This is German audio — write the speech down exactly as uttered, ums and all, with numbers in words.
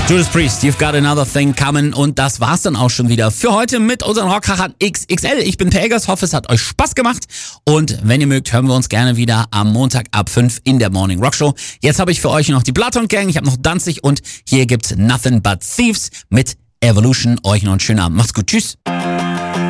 Judas Priest, You've Got Another Thing Coming. Und das war's dann auch schon wieder für heute mit unseren Rockkrachern X X L. Ich bin Pelgers, hoffe es hat euch Spaß gemacht. Und wenn ihr mögt, hören wir uns gerne wieder am Montag ab fünf in der Morning Rock Show. Jetzt habe ich für euch noch die Bloodhound Gang, ich habe noch Danzig und hier gibt's Nothing But Thieves mit Evolution. Euch noch einen schönen Abend. Macht's gut, tschüss.